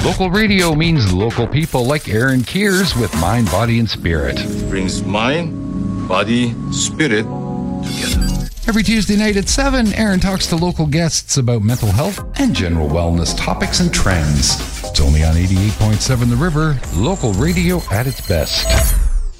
Local radio means local people like Aaron Keers with Mind, Body, and Spirit. Brings mind, body, spirit together. Every Tuesday night at 7, Aaron talks to local guests about mental health and general wellness topics and trends. It's only on 88.7 The River, local radio at its best.